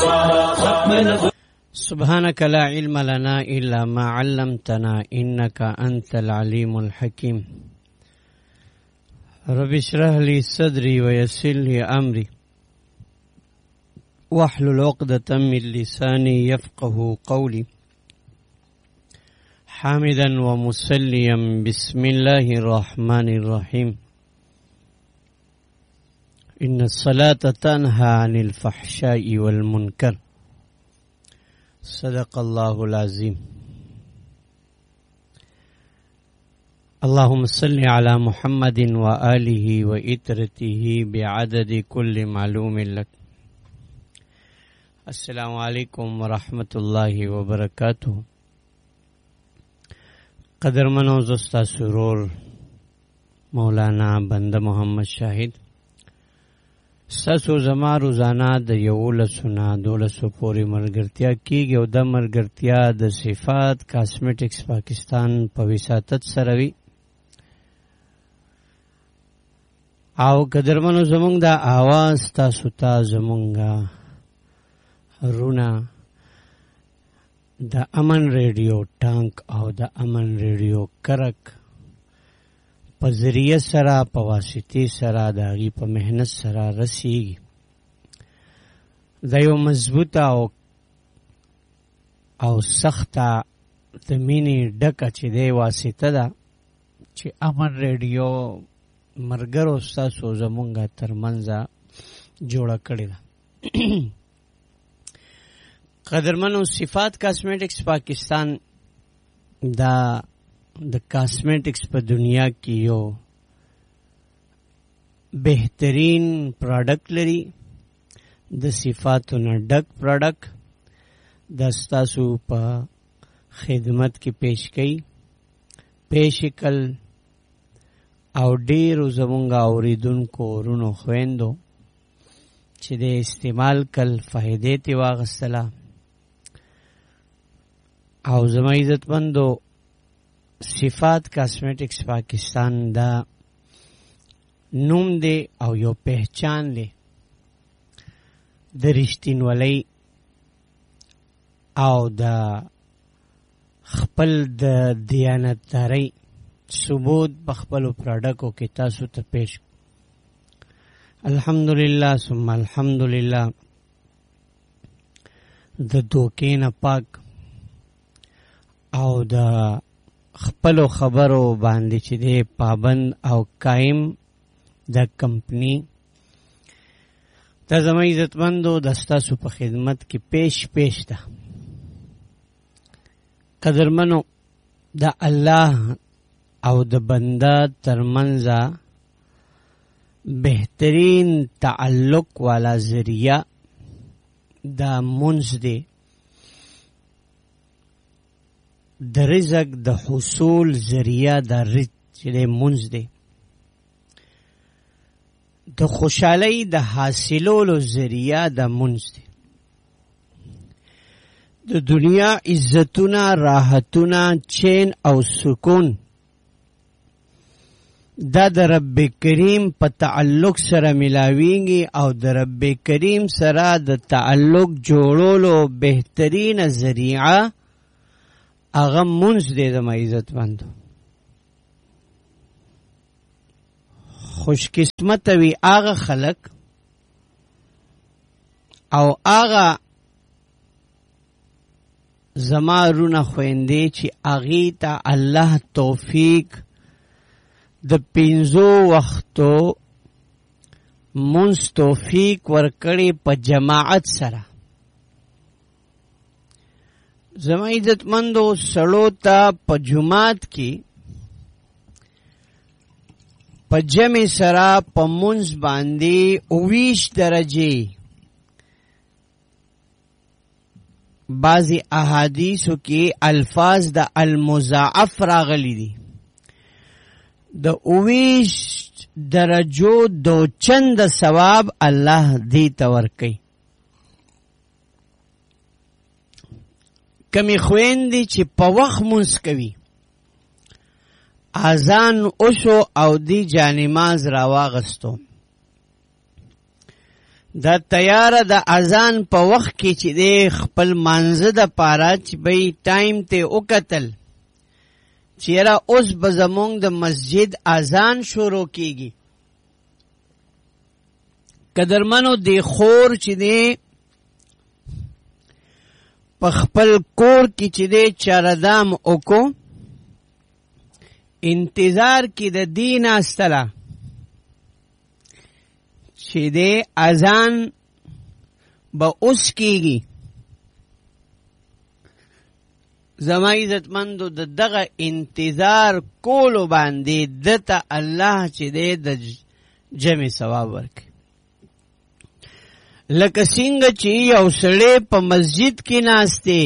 سبحانك لا علم لنا إلا ما علمتنا إنك أنت العليم الحكيم رب اشرح لي صدري ويسر لي أمري واحلل عقدة من لساني يفقه قولي حامدا ومصليا بسم الله الرحمن الرحيم إن الصلاة تنهى عن الفحشاء والمنكر صدق الله العظيم اللهم صل على محمد وآله وإترته بعدد كل معلوم لك السلام علیکم ورحمۃ اللہ وبرکاتہ قدر منو زستا سرور مولانا بند محمد شاہد ساسو زما روزانه د یولسو نه دولسو پورې ملګرتیا کیږي او د ملګرتیا د صفات کاسمیټکس پاکستان په وساتت سره وي او قدرمنو زمونږ د آواز تاسو ته زمونږ رونا د امن ریډیو ټانک او د امن ریډیو کرک په ذریعه سره په واسطې سره د هغې په محنت سره رسیږي د یو مضبوطه او سخته د مینې ډکه چې دی واسطه ده چې امن ریډیو ملګرو ستاسو زمونږ ترمنځه جوړه کړې ده قدرمنو صفات کاسمیټکس پاکستان د کاسمیټکس په دنیا کې یو بهترین پروډکټ لري د صفاتو نه ډک پروډکټ د ستاسو په خدمت کې پیش کړي پیشکل او ډیرو زمونږ اوریدونکو ورونو خویندو چې د استعمال کل فائدې تی واغستله او زما عزتمندو صفات کاسمیټکس پاکستان دا نوم دی او یو پہچان دی د رښتینولۍ او د خپل د دیانتدارۍ ثبوت په خپلو پروډکټو کې تاسو ته پیش الحمدلله ثم الحمدلله د دوکې نه پاک او د خپلو خبرو باندې چې دی پابند او قائم د کمپنی د زما عزتمندو د ستاسو په خدمت کې پیش ده قدرمنو د الله او د بنده ترمنځه بهترین تعلق والا ذریعہ د منځ دی د رزق د حصول ذریعہ د رزق چې د منځ دی د خوشحالی د حاصلولو ذریعہ د منځ دی د دنیا عزتونه راحتونه چین او سکون دا د رب کریم په تعلق سره ملاویږي او د رب کریم سره د تعلق جوړولو بهترین ذریعہ اغه منځ دی زما عزتمندو خوش قسمت وی اغه خلق او اغه زما رونه خويندې چې اغه ته الله توفیق د پینزو وختو منځ توفیق ورکړي په جماعت سره زما عزتمندو سړو ته په جماعت کې په جمع سره په منځ باندې 20 درجه بعضی احادیثو کې الفاظ د المضاعف راغلي دي د 20 درجو دو چند ثواب الله دې ته ورکوي کمی خويندې چې په وخت مونږ کوي اذان اوشو او دی جانماز را واغستو دا تیار د اذان په وخت کې چې دی خپل مانزه د پاره چې به ټایم ته وکتل چیرې اوس به زمونږ د مسجد اذان شروع کیږي. قدرمنو دی خور چې دی په خپل کور کې چې دی چاردام وکړو انتظار کې د دین استله چې دی اذان به اوس کیږي. زما عزتمندو د دغه انتظار کولو باندې دته الله چې دی د جمع ثواب ورکړي. لکه څنګه چې یو سړی په مسجد کې ناسته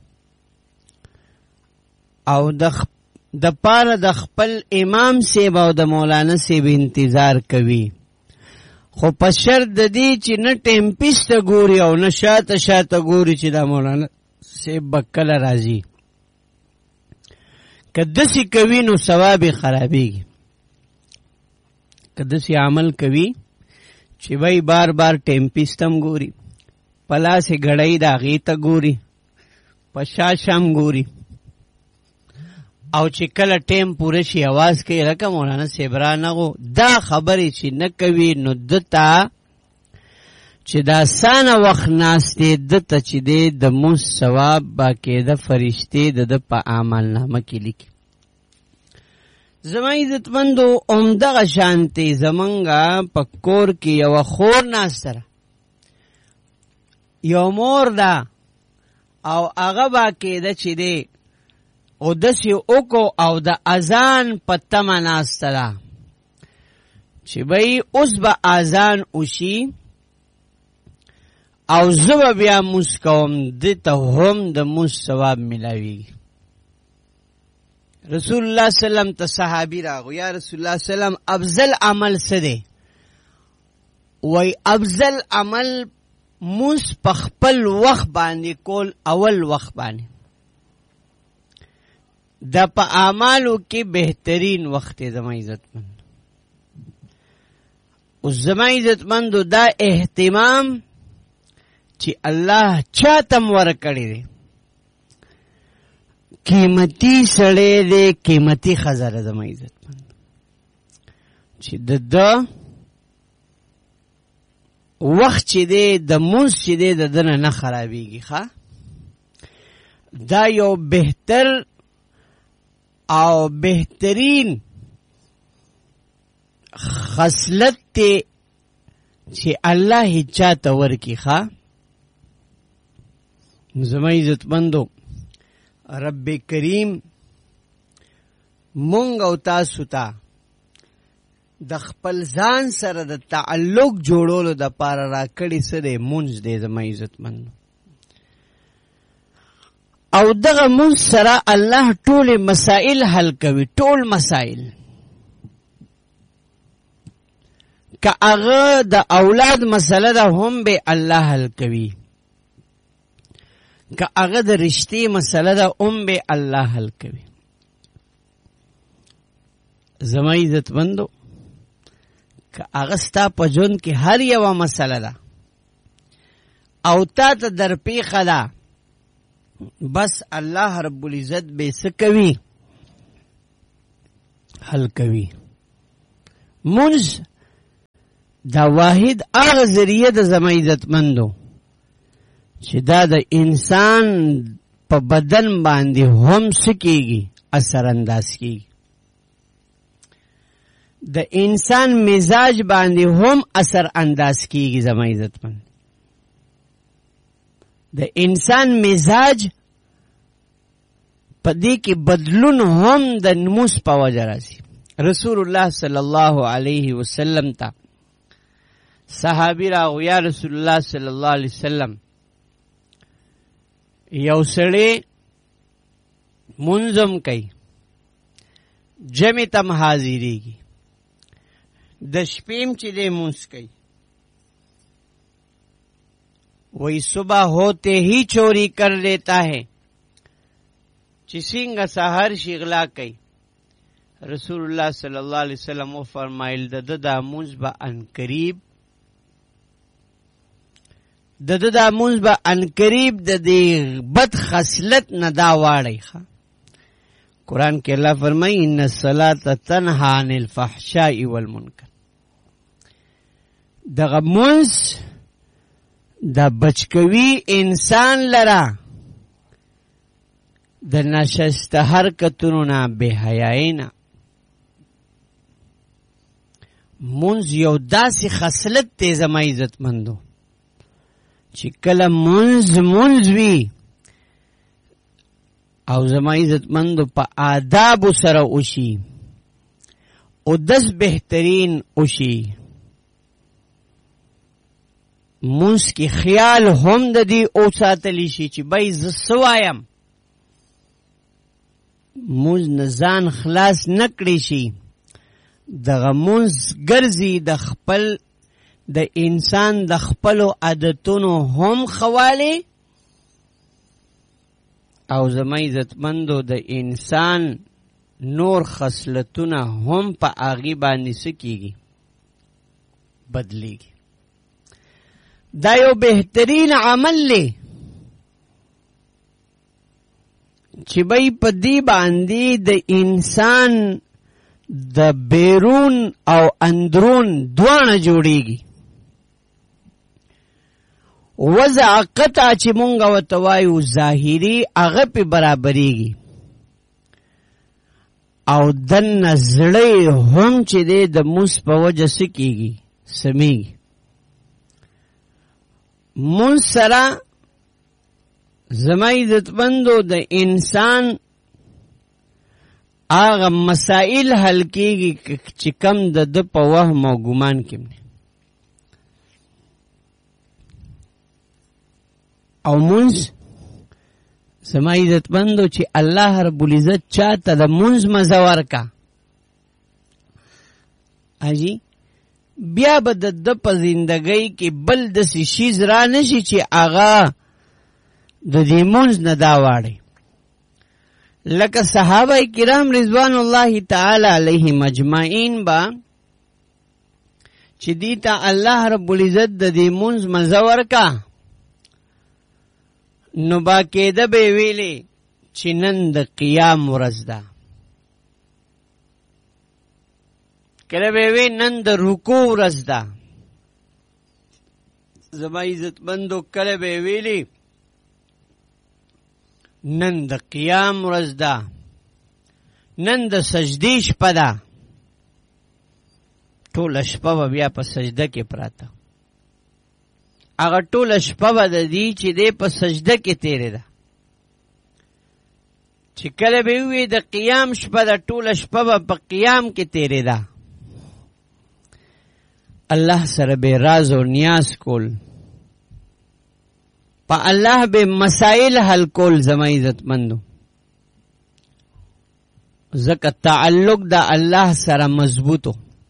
او د پاره د خپل امام صاحب او د مولانا صاحب انتظار کوي، خو په شرط د دې چې نه ټیمپیسټ ګوري او نه شاته ګوري چې دا مولانا صاحب به کله راځي. که داسې کوي نو ثواب یې خرابېږي. که داسې عمل کوي چې وای بار بار ټیمپیسټ هم ګوري، په لاس یې ګړۍ د هغې ته ګوري، په شاشه هم ګوري، او چې کله ټیم پوره شي اواز کوي لکه مولانا صاحب رانغو. دا خبرې چې نه کوي نو دته چې دا سانه وخت ناستې دته چې دی د مونځ ثواب باقاعده فرشتې د په عملنامه کې لیکي. زما عزتمندو همدغه شانتې زمونږه په کور کې یوه خور ناسته یو مور ده او هغه باقاعده چې دی او داسې وکړو او د اذان په تمه ناسته ده چې بی اوس به اذان وشي او زه به بیا مونځ کوم، دې ته هم د مونځ ثواب میلاویږي. رسول الله صلی الله علیه وسلم ته صحابي راغو، یا رسول الله صلی الله علیه وسلم افضل عمل څه دی؟ وای افضل عمل مونځ په خپل وخت باندې کول، اول وخت باندې. دا په اعمالو کې بهترین وخت دی زما عزتمند. اوس زما عزتمندو دا اهتمام چې الله چاته ورکړی دی، قیمتي سړی دی، قیمتي خزانه زما عزتمند، چې د وخت چې دی د مونځ چې دی د دنه نه خرابېږي. ښه دا یو بهتر او بهترین خصلت تی چې الله چاته ورکی. ښا زما عزتمندو رب کریم مونږ او تاسو ته د خپل ځان سره د تعلق جوړولو د پاره راکړی سره مونږ دې زما عزتمندو، او دغه مونږ سره الله ټول مسائل حل کوي. ټول مسائل که هغه د اولاد مسله ده هم به الله حل کوي، که هغه د رشتې مسله ده هم به الله حل کوي. زما عزتمندو که هغه ستا په ژوند کې هر یوه مسله ده او تا ته درپېښه ده، بس الله رب العزت به څه کوي؟ حل کوي. مونځ دا واحد هغه ذریعه د زما عزتمندو چې دا د انسان په بدن باندې هم څه کېږي؟ اثر انداز کېږي. د انسان مزاج باندې هم اثر انداز کېږي زما عزتمند. د انسان مزاج په دې کې بدلون هم د نموس په وجه راځي. رسول الله صلی الله علیه وسلم ته صحابي راغو، یا رسول الله صلی الله علیه وسلم یو سړی منظم کوي، جمع تم حاضریږي، د شپیم چې دی مونځ کوي، وہی صبح ہوتے ہی چوری کر لیتا ہے، چسنگ سحر شغلا کئی. رسول اللہ صلی اللہ علیہ وسلم و فرمائل دا مونځ با ان قریب د دا مونږ به انقریب د دې بد خصلت نه دا واړی ښه. قرآن کې الله فرمایي ان الصلاة تنهى عن الفحشاء والمنکر. دغه مونږ د بچکوي انسان لره د ناشسته حرکتونو نه، بې حیایۍ نه. مونږ یو داسې خصلت دی زما عزتمندو چې کله مونږ وي او زما عزتمندو په آدابو سره وشي او دس بهترین وشي، مونږ کې خیال هم د دې او ساتلی شي چې بای زه څه وایم، مونږ نه ځان خلاص نه کړی شي. دغه مونږ ګرځي د خپل د انسان د خپلو عادتونو هم خوالی او زما عزتمندو د انسان نور خصلتونه هم په هغې باندې څه کېږي؟ بدلیږي. دا یو بهترین عمل دی چې بای په دې باندې د انسان د بیرون او اندرون دوانه جوړیږي. وضع قطع چې مونږ ورته وایو ظاهري هغه پې برابریږي او دننه زړی هم چې دی د مونځ په وجه څه کېږي؟ سمیږي. مونځ سره زما عزتمندو د انسان هغه مسائل حل کېږي چې کم د ده په وهم او ګمان کې نه. او مونځ زما عزتمندو چې الله رب العزت چاته د مونځ مزه ورکا اجي بیا به د ده په زندګۍ کې بل داسې شیز را نشي چې هغه د دې مونځ نه دا واړی. لکه صحابه کرام رضوان الله تعالی علیهم اجمعین با چې دی ته الله رب العزت د دې مونځ مزه ورکا نو با کېده به ویلې چې نن د قیام ورځ ده، کله به وی نن د رکوع ورځ ده. زما عزتمندو کله به ویلې نن د قیام ورځ ده، نن د سجدې شپه ده. ټوله شپه به بیا په سجده کې پراته، هغه ټوله شپه به د دې چې دی په سجده کې تیرې ده. چې کله به ووی د قیام شپه ده، ټوله شپه به په قیام کې تیرې ده. الله سره به راز او نیاز کول، په الله به مسائل حل کول. زما عزتمندو ځکه تعلق د الله سره مضبوطو،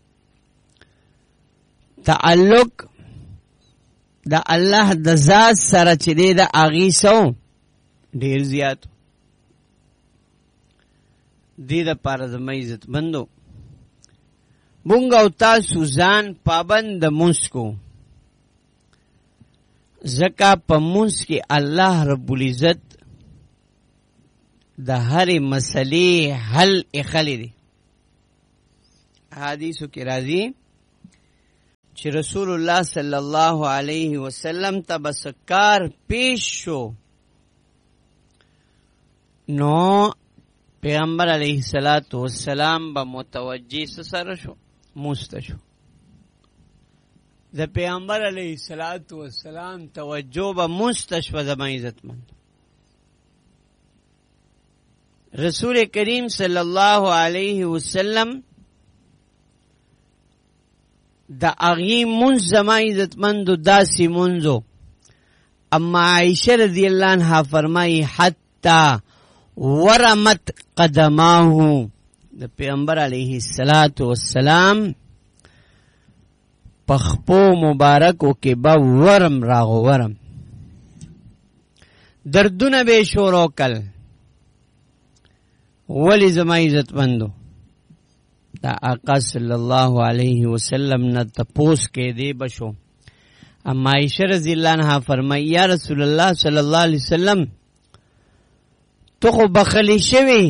تعلق د الله د ذات سره چې دی د هغې سو ډېر زیاتو. دې دپاره زما عزتمندو مونږ او تاسو ځان پابند د مونځ کو، ځکه په مونځ کې الله رب العزت د هرې مسلې حل ایښلی دی. حدیثو کې راځي چې رسول الله صلی الله علیه وسلم ته به څه کار پیش شو نو پیغمبر علیه السلام به متوجه سره شو؟ مونځ ته شو. د پیغمبر علیه السلام توجه به مونځ ته شوه. زما عزتمند رسول کریم صلی الله علیه وسلم د هغې مونځ زما عزتمندو داسې مونځو. اما عایشه رضی الله عنها فرمایي حتی ورمت قدماه، د پیغمبر علیه السلام پخپو مبارکو کې به ورم راغو، ورم دردونه به شروع کل. ولی زما عزتمندو دا آقا صلی الله علیه وسلم نه تپوس کې دی بشو اما عائشہ رضی اللہ عنہا فرمائی یا رسول اللہ صلی اللہ علیہ وسلم تو خو بخلی شوی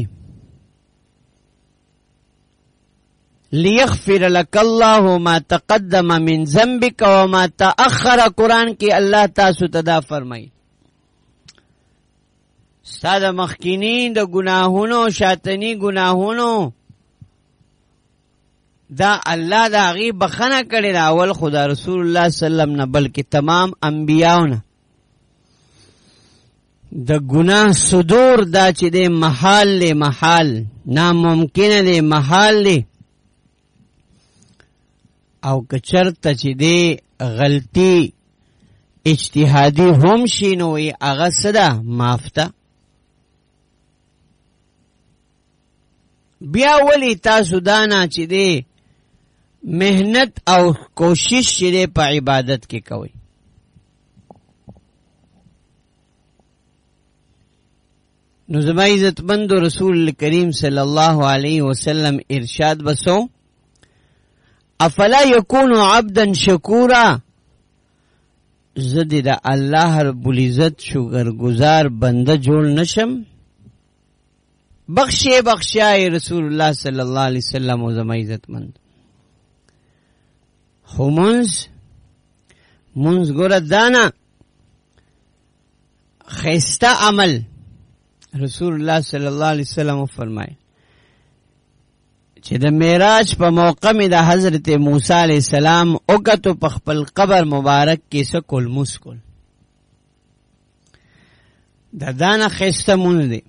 لیغفر لک اللہ ما تقدم من ذنبک وما تأخر. قرآن کی اللہ تاسو تدا فرمائی ستا دا مخکینی دا گناہونو شاتنی گناہونو دا اللہ دا غی بخنا کړي دا اول خدا رسول اللہ صلی اللہ علیہ وسلم نه بلکہ تمام انبیاؤنا دا گناہ صدور دا چی دے محال لے محال ناممکن دے محال لے او کچرتا چی دے غلطی اجتہادی هم شینوی اغسدا مافتا. بیا ولی تاسو دانا چی دے محنت او کوشش چی دے پا عبادت کے کوئی. نو زما عزت مند رسول کریم صلی اللہ علیہ وسلم ارشاد بسو افلا یکون عبدا شکورا زدی دا اللہ رب العزت شکر گزار بندہ جوڑ نشم بخشے بخشائے رسول اللہ صلی اللہ علیہ وسلم و زما عزت مند خو منز گورا دانا خیستا عمل رسول اللہ صلی اللہ علیہ وسلم فرمائے چې د معراج په موقع می د حضرت موسی علیہ السلام اوکتو په خپل قبر مبارک کې سکول مسکول د دانا خسته مون دی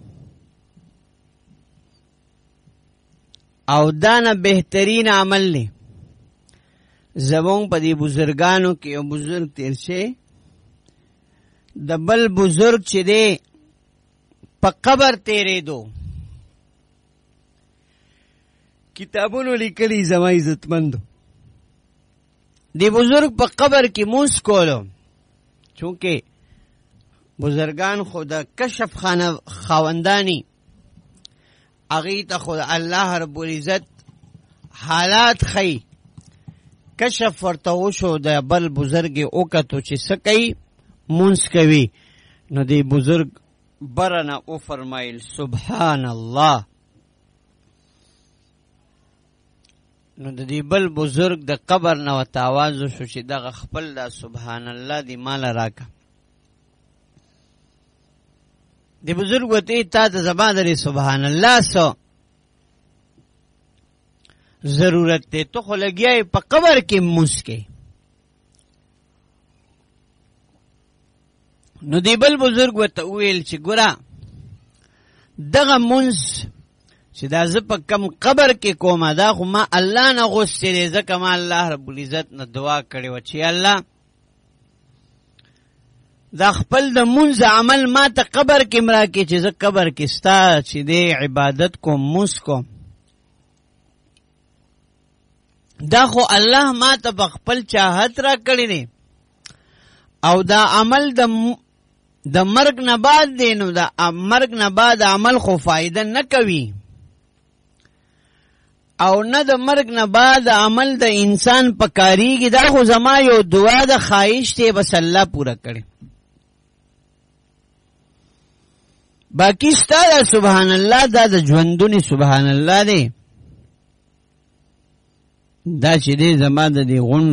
او دانا بهترین عمل دی. زمون په دې بزرگانو کې یو بزرگ تیر شه د بل بزرگ چې دی په قبر تیرې دو کتابونو لیکلی زما عزت مندو دی بزرگ په قبر کی موس کولو چونکہ بزرگان خود کشف خواندانی اغیت خود اللہ رب العزت حالات خی کشف ورتوشو د بل بزرگ اوکتو چی سکی منس کوي نو دی بزرگ برنا او فرمایل سبحان اللہ. نو د دې بل بزرگ د قبر نو تاواز شو چې دغه خپل دا سبحان الله دی مال راکا. دی بزرگ وته تا ته زبان لري سبحان الله سو ضرورت ته تو خو لګیای په قبر کې مسکه. نو دی بل بزرگ وته ویل چې ګورا دغه منس چې دا زه په کم قبر کې کومه دا خو ما الله نه غوښتې دی ځکه ما الله رب العزت نه دعا کړې وه چې الله دا خپل د منځ عمل ما ته قبر کې م راکړې چې زه قبر کې ستا چې دی عبادت کوم مونځ کوم دا خو الله ما ته په خپل چاهت را کړی دی او دا عمل د مرګ نه بعد دی نو دا مرګ نه بعد عمل خو فایده نه کوي او نه د مرګ نه بعد عمل د انسان پکاریږي. دا خو زما یو دعا د خواهش دی بس الله پورا کړي. باقی ستا دا سبحان الله دا د ژوندونی سبحان الله دی دا چې دی زما د دې غونډ